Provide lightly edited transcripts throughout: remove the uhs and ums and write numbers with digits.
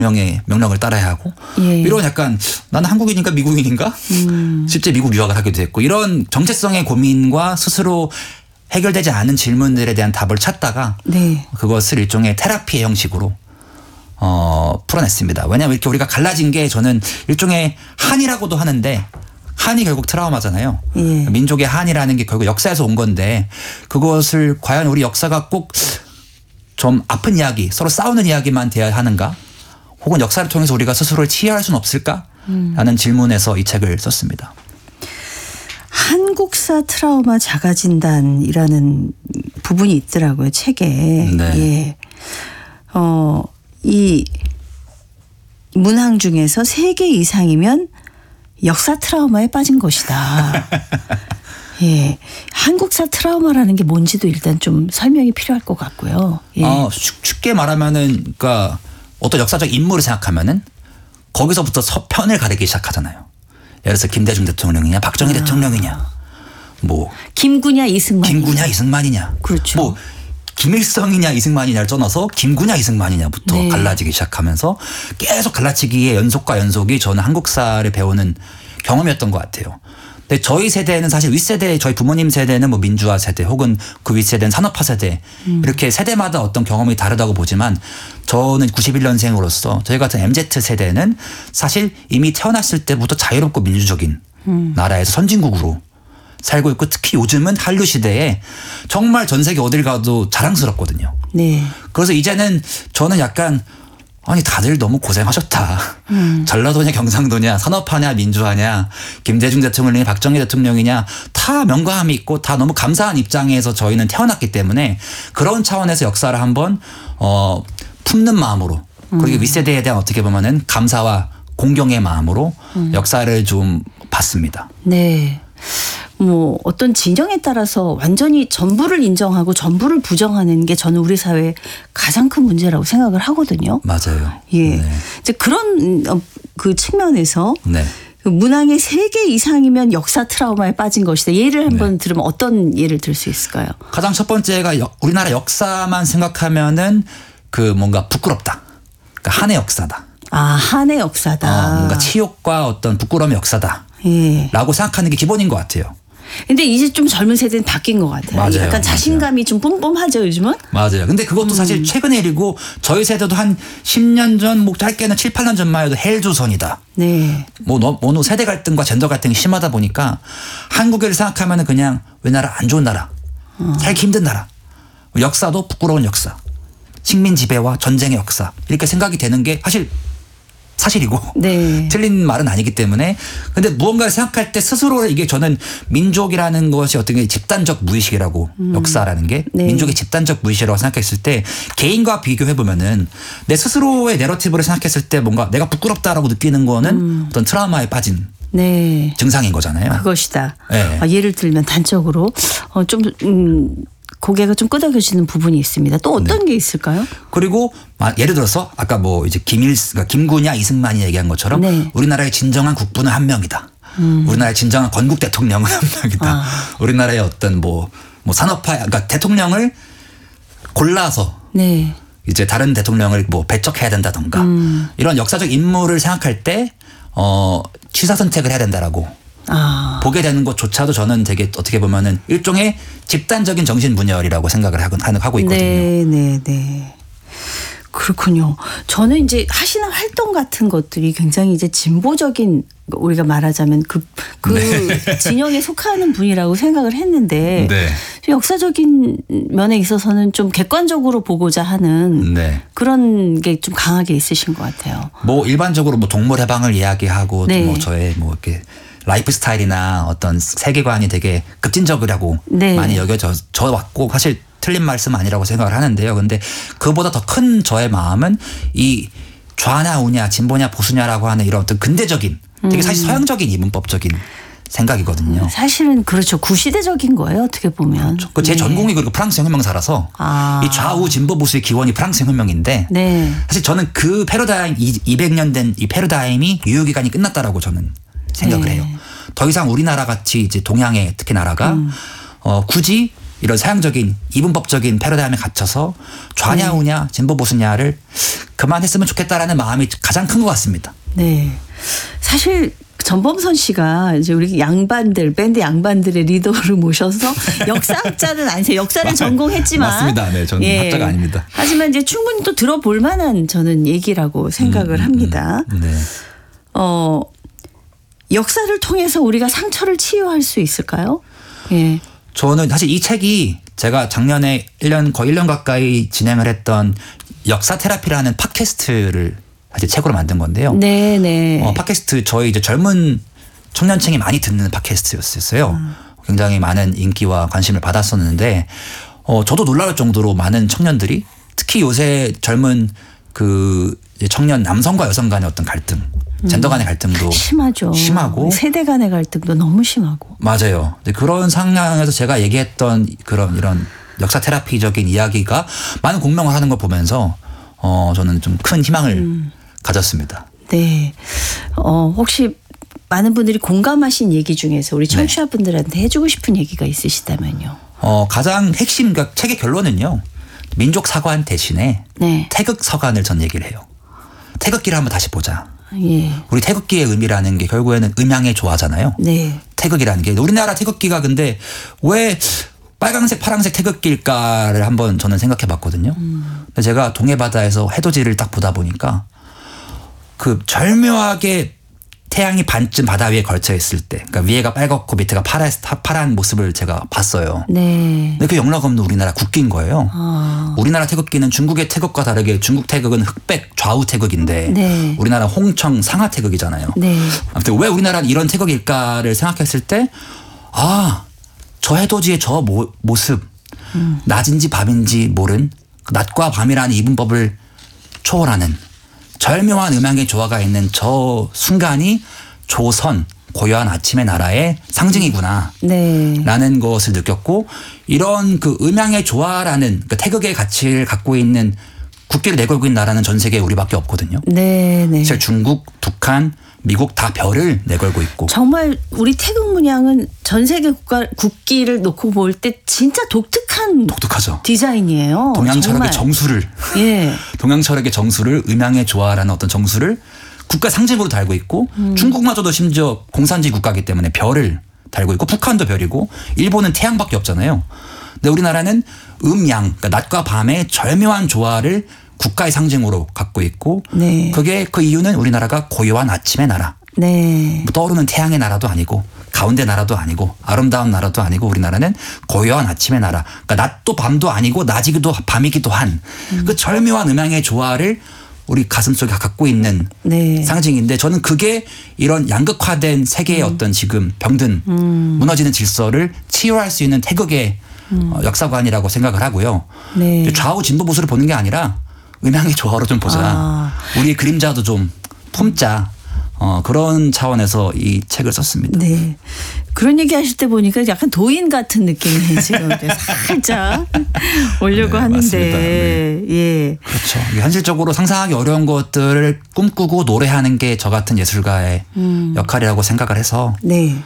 명의 명령을 따라야 하고 이런 약간 나는 한국인인가 미국인인가 실제 미국 유학을 하기도 했고 이런 정체성의 고민과 스스로 해결되지 않은 질문들에 대한 답을 찾다가 그것을 일종의 테라피의 형식으로 풀어냈습니다. 왜냐하면 이렇게 우리가 갈라진 게 저는 일종의 한이라고도 하는데 한이 결국 트라우마잖아요. 민족의 한이라는 게 결국 역사에서 온 건데 그것을 과연 우리 역사가 꼭 좀 아픈 이야기 서로 싸우는 이야기만 돼야 하는가 혹은 역사를 통해서 우리가 스스로를 치유할 수는 없을까 라는 질문에서 이 책을 썼습니다. 한국사 트라우마 자가진단이라는 부분이 있더라고요. 책에. 이 문항 중에서 3개 이상이면 역사 트라우마에 빠진 것이다. 한국사 트라우마라는 게 뭔지도 일단 좀 설명이 필요할 것 같고요. 쉽게 말하면은 그러니까 어떤 역사적 인물을 생각하면은 거기서부터 편을 가르기 시작하잖아요. 예를 들어서 김대중 대통령이냐 박정희 대통령이냐 뭐 김구냐 이승만이냐 그렇죠. 뭐 김일성이냐 이승만이냐를 떠나서 김구냐 이승만이냐부터 갈라지기 시작하면서 계속 갈라치기의 연속과 연속이 저는 한국사를 배우는 경험이었던 것 같아요. 근데 저희 세대는 사실 윗세대 저희 부모님 세대는 뭐 민주화 세대 혹은 그 윗세대는 산업화 세대 이렇게 세대마다 어떤 경험이 다르다고 보지만 저는 91년생으로서 저희 같은 MZ 세대는 사실 이미 태어났을 때부터 자유롭고 민주적인 나라에서 선진국으로 살고 있고 특히 요즘은 한류 시대에 정말 전 세계 어딜 가도 자랑스럽거든요. 그래서 이제는 저는 약간 아니 다들 너무 고생하셨다. 전라도냐 경상도냐 산업화냐 민주화냐 김대중 대통령이냐 박정희 대통령이냐 다 명감이 있고 다 너무 감사한 입장에서 저희는 태어났기 때문에 그런 차원에서 역사를 한번 품는 마음으로 그리고 윗세대에 대한 어떻게 보면은 감사와 공경의 마음으로 역사를 좀 봤습니다. 뭐 어떤 진영에 따라서 완전히 전부를 인정하고 전부를 부정하는 게 저는 우리 사회의 가장 큰 문제라고 생각을 하거든요. 맞아요. 이제 그런 그 측면에서 그 문항의 3개 이상이면 역사 트라우마에 빠진 것이다. 예를 한번 들으면 어떤 예를 들 수 있을까요? 가장 첫 번째가 우리나라 역사만 생각하면은 그 뭔가 부끄럽다. 그러니까 한의 역사다. 한의 역사다. 뭔가 치욕과 어떤 부끄러움의 역사다. 라고 생각하는 게 기본인 것 같아요. 근데 이제 좀 젊은 세대는 바뀐 것 같아요. 맞아요. 약간 자신감이 좀 뿜뿜하죠 요즘은. 맞아요. 근데 그것도 사실 최근의 일이고 저희 세대도 한 10년 전 뭐 짧게는 7, 8년 전만 해도 헬조선이다. 뭐 어느 세대 갈등과 젠더 갈등이 심하다 보니까 한국을 생각하면은 그냥 우리나라 안 좋은 나라. 살기 힘든 나라. 역사도 부끄러운 역사. 식민 지배와 전쟁의 역사. 이렇게 생각이 되는 게 사실이고 틀린 말은 아니기 때문에 근데 무언가를 생각할 때 스스로 이게 저는 민족이라는 것이 어떤 게 집단적 무의식이라고 역사라는 게 민족의 집단적 무의식이라고 생각했을 때 개인과 비교해 보면은 내 스스로의 내러티브를 생각했을 때 뭔가 내가 부끄럽다라고 느끼는 거는 어떤 트라우마에 빠진 증상인 거잖아요. 그것이다. 예를 들면 단적으로 좀 고개가 좀 끄덕여지는 부분이 있습니다. 또 어떤 게 있을까요? 그리고 예를 들어서 아까 뭐 이제 김구냐 이승만이 얘기한 것처럼 우리나라의 진정한 국부는 한 명이다. 우리나라의 진정한 건국 대통령은 한 명이다. 우리나라의 어떤 뭐 산업화 그러니까 대통령을 골라서 이제 다른 대통령을 뭐 배척해야 된다던가 이런 역사적 인물을 생각할 때 취사 선택을 해야 된다라고 보게 되는 것조차도 저는 되게 어떻게 보면은 일종의 집단적인 정신분열이라고 생각을 하고 있거든요. 그렇군요. 저는 이제 하시는 활동 같은 것들이 굉장히 이제 진보적인 우리가 말하자면 그 진영에 속하는 분이라고 생각을 했는데 역사적인 면에 있어서는 좀 객관적으로 보고자 하는 그런 게 좀 강하게 있으신 것 같아요. 뭐 일반적으로 뭐 동물 해방을 이야기하고 뭐 저의 뭐 이렇게 라이프 스타일이나 어떤 세계관이 되게 급진적이라고 많이 여겨져 왔고 사실 틀린 말씀 아니라고 생각을 하는데요. 근데 그보다 더 큰 저의 마음은 이 좌냐 우냐 진보냐 보수냐라고 하는 이런 어떤 근대적인 되게 사실 서양적인 이분법적인 생각이거든요. 사실은 그렇죠. 구시대적인 거예요. 어떻게 보면. 그렇죠. 제 전공이 그리고 프랑스 혁명사라서 이 좌우 진보 보수의 기원이 프랑스 혁명인데 사실 저는 그 패러다임 200년 된 이 패러다임이 유효기간이 끝났다라고 저는 생각을 해요. 더 이상 우리나라 같이 이제 동양의 특히 나라가 굳이 이런 서양적인 이분법적인 패러다임에 갇혀서 좌냐 우냐 진보 보수냐를 그만했으면 좋겠다라는 마음이 가장 큰 것 같습니다. 네. 사실 전범선 씨가 이제 우리 양반들 밴드 양반들의 리더를 모셔서 역사학자는 아니세요. 역사를 전공했지만 맞습니다. 네, 저는 학자가 아닙니다. 하지만 이제 충분히 또 들어볼 만한 저는 얘기라고 생각을 합니다. 네. 역사를 통해서 우리가 상처를 치유할 수 있을까요? 예. 저는 사실 이 책이 제가 작년에 거의 1년 가까이 진행을 했던 역사 테라피라는 팟캐스트를 사실 책으로 만든 건데요. 네네. 팟캐스트 저희 이제 젊은 청년층이 많이 듣는 팟캐스트였어요. 굉장히 많은 인기와 관심을 받았었는데 저도 놀라울 정도로 많은 청년들이 특히 요새 젊은 그 청년 남성과 여성 간의 어떤 갈등, 젠더 간의 갈등도 심하죠. 심하고 세대 간의 갈등도 너무 심하고. 맞아요. 그런 상황에서 제가 얘기했던 이런 역사 테라피적인 이야기가 많은 공명을 하는 걸 보면서 저는 좀 큰 희망을 가졌습니다. 네. 혹시 많은 분들이 공감하신 얘기 중에서 우리 청취자분들한테 해주고 싶은 얘기가 있으시다면요. 가장 핵심, 그러니까 책의 결론은요. 민족 사관 대신에 태극 서관을 전 얘기를 해요. 태극기를 한번 다시 보자. 예. 우리 태극기의 의미라는 게 결국에는 음양의 조화잖아요. 네. 태극이라는 게 우리나라 태극기가 근데 왜 빨강색 파랑색 태극기일까를 한번 저는 생각해 봤거든요. 근데 제가 동해바다에서 해돋이를 딱 보다 보니까 그 절묘하게 태양이 반쯤 바다 위에 걸쳐 있을 때, 그러니까 위에가 빨갛고 밑에가 파란 모습을 제가 봤어요. 네. 근데 그 영락 없는 우리나라 국기인 거예요. 우리나라 태극기는 중국의 태극과 다르게 중국 태극은 흑백 좌우 태극인데 우리나라 홍청 상하 태극이잖아요. 네. 아무튼 왜 우리나라는 이런 태극일까를 생각했을 때 저 해돋이의 저 모습 낮인지 밤인지 모른 낮과 밤이라는 이분법을 초월하는 절묘한 음양의 조화가 있는 저 순간이 조선 고요한 아침의 나라의 상징이구나 라는 것을 느꼈고 이런 그 음양의 조화라는 그 태극의 가치를 갖고 있는 국기를 내걸고 있는 나라는 전 세계에 우리밖에 없거든요. 사실 중국, 북한, 미국 다 별을 내걸고 있고. 정말 우리 태극 문양은 전 세계 국기를 놓고 볼 때 진짜 독특하죠. 디자인이에요. 동양 철학의 정수를. 예. 동양 철학의 정수를 음양의 조화라는 어떤 정수를 국가 상징으로 달고 있고 중국마저도 심지어 공산주의 국가이기 때문에 별을 달고 있고 북한도 별이고 일본은 태양밖에 없잖아요. 근데 우리나라는 음양, 그러니까 낮과 밤의 절묘한 조화를 국가의 상징으로 갖고 있고 그게 그 이유는 우리나라가 고요한 아침의 나라. 뭐 떠오르는 태양의 나라도 아니고 가운데 나라도 아니고 아름다운 나라도 아니고 우리나라는 고요한 아침의 나라. 그러니까 낮도 밤도 아니고 낮이기도 밤이기도 한 그 절묘한 음양의 조화를 우리 가슴속에 갖고 있는 상징인데 저는 그게 이런 양극화된 세계의 어떤 지금 병든 무너지는 질서를 치유할 수 있는 태극의 역사관이라고 생각을 하고요. 좌우 진보 보수를 보는 게 아니라 음양의 조화로 좀 보자. 우리의 그림자도 좀 품자. 그런 차원에서 이 책을 썼습니다. 네. 그런 얘기 하실 때 보니까 약간 도인 같은 느낌이 지금 살짝 오려고 하는데. 맞습니다. 예. 그렇죠. 현실적으로 상상하기 어려운 것들을 꿈꾸고 노래하는 게 저 같은 예술가의 역할이라고 생각을 해서. 네.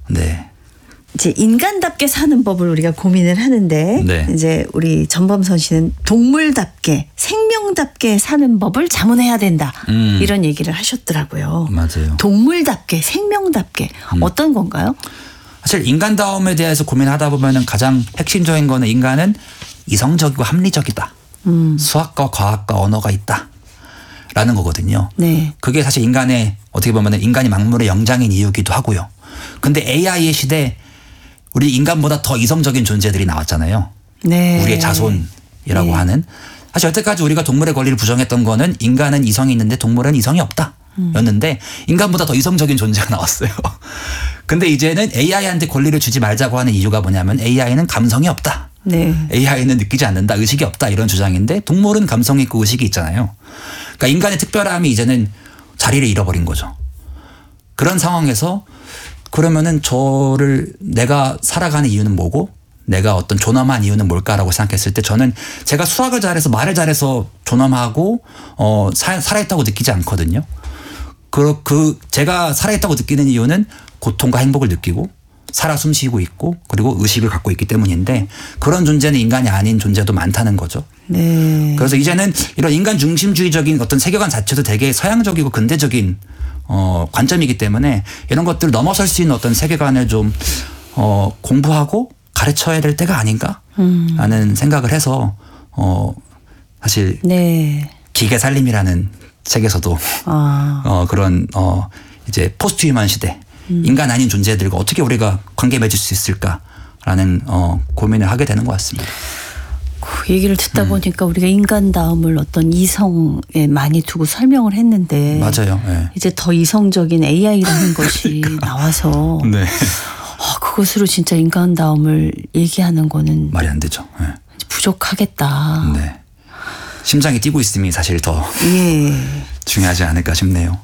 이제 인간답게 사는 법을 우리가 고민을 하는데 이제 우리 전범선 씨는 동물답게 생명답게 사는 법을 자문해야 된다 이런 얘기를 하셨더라고요. 맞아요. 동물답게 생명답게 어떤 건가요? 사실 인간다움에 대해서 고민하다 보면은 가장 핵심적인 거는 인간은 이성적이고 합리적이다. 수학과 과학과 언어가 있다. 라는 거거든요. 그게 사실 인간의 어떻게 보면은 인간이 만물의 영장인 이유기도 하고요. 근데 AI의 시대 우리 인간보다 더 이성적인 존재들이 나왔잖아요. 우리의 자손이라고 하는. 사실 여태까지 우리가 동물의 권리를 부정했던 거는 인간은 이성이 있는데 동물은 이성이 없다. 였는데 인간보다 더 이성적인 존재가 나왔어요. 근데 이제는 AI한테 권리를 주지 말자고 하는 이유가 뭐냐면 AI는 감성이 없다. AI는 느끼지 않는다. 의식이 없다. 이런 주장인데 동물은 감성이 있고 의식이 있잖아요. 그러니까 인간의 특별함이 이제는 자리를 잃어버린 거죠. 그런 상황에서 그러면은 내가 살아가는 이유는 뭐고 내가 어떤 존엄한 이유는 뭘까라고 생각했을 때 저는 제가 수학을 잘해서 말을 잘해서 존엄하고 살아있다고 느끼지 않거든요. 제가 살아있다고 느끼는 이유는 고통과 행복을 느끼고 살아 숨쉬고 있고 그리고 의식을 갖고 있기 때문인데 그런 존재는 인간이 아닌 존재도 많다는 거죠. 네. 그래서 이제는 이런 인간 중심주의적인 어떤 세계관 자체도 되게 서양적이고 근대적인 관점이기 때문에 이런 것들을 넘어설 수 있는 어떤 세계관을 좀 공부하고 가르쳐야 될 때가 아닌가 라는 생각을 해서 사실 네. 기계 살림이라는 책에서도 그런 이제 포스트 휴먼 시대 인간 아닌 존재들과 어떻게 우리가 관계 맺을 수 있을까라는 고민을 하게 되는 것 같습니다. 그 얘기를 듣다 보니까 우리가 인간다움을 어떤 이성에 많이 두고 설명을 했는데 맞아요. 네. 이제 더 이성적인 AI라는 것이 나와서 네. 그것으로 진짜 인간다움을 얘기하는 거는 말이 안 되죠. 네. 부족하겠다. 네. 심장이 뛰고 있음이 사실 더 중요하지 않을까 싶네요.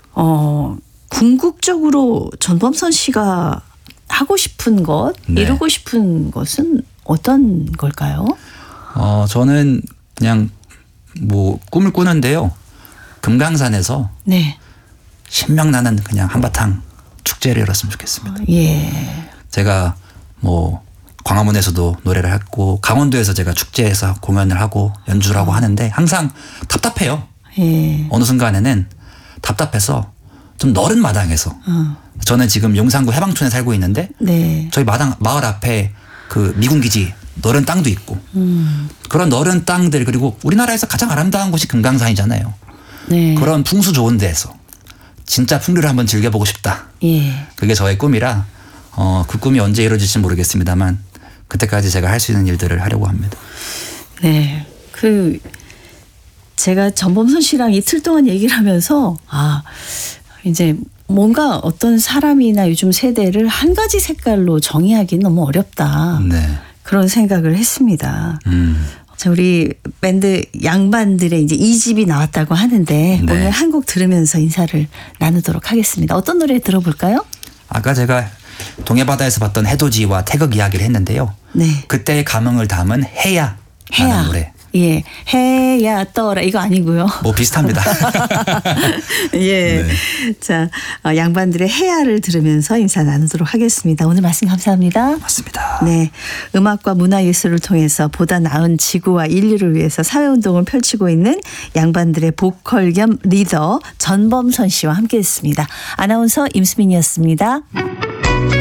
궁극적으로 전범선 씨가 하고 싶은 것, 이루고 싶은 것은 어떤 걸까요? 저는 그냥 뭐 꿈을 꾸는데요. 금강산에서 신명나는 그냥 한바탕 축제를 열었으면 좋겠습니다. 제가 뭐 광화문에서도 노래를 했고 강원도에서 제가 축제에서 공연을 하고 연주를 하고 하는데 항상 답답해요. 어느 순간에는 답답해서 좀 너른 마당에서 저는 지금 용산구 해방촌에 살고 있는데 저희 마을 앞에 그 미군기지 너른 땅도 있고 그런 너른 땅들 그리고 우리나라에서 가장 아름다운 곳이 금강산이잖아요. 그런 풍수 좋은 데에서 진짜 풍류를 한번 즐겨보고 싶다. 그게 저의 꿈이라 그 꿈이 언제 이루어질지 모르겠습니다만 그때까지 제가 할 수 있는 일들을 하려고 합니다. 네. 제가 전범선 씨랑 이틀 동안 얘기를 하면서 이제 뭔가 어떤 사람이나 요즘 세대를 한 가지 색깔로 정의하기는 너무 어렵다. 그런 생각을 했습니다. 자, 우리 밴드 양반들의 이제 2집이 나왔다고 하는데 오늘 한 곡 들으면서 인사를 나누도록 하겠습니다. 어떤 노래 들어볼까요? 아까 제가 동해바다에서 봤던 해돋이와 태극 이야기를 했는데요. 그때의 감흥을 담은 해야라는 노래. 해야 떠라 이거 아니고요. 뭐 비슷합니다. 자, 양반들의 해야를 들으면서 인사 나누도록 하겠습니다. 오늘 말씀 감사합니다. 맞습니다. 네, 음악과 문화예술을 통해서 보다 나은 지구와 인류를 위해서 사회운동을 펼치고 있는 양반들의 보컬 겸 리더 전범선 씨와 함께했습니다. 아나운서 임수민이었습니다.